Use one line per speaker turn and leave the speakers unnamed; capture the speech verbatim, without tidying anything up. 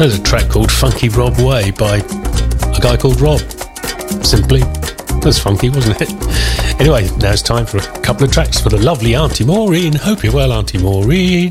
There's a track called Funky Rob Way by a guy called Rob. Simply, that's funky, wasn't it? Anyway, now it's time for a couple of tracks for the lovely Auntie Maureen. Hope you're well, Auntie Maureen.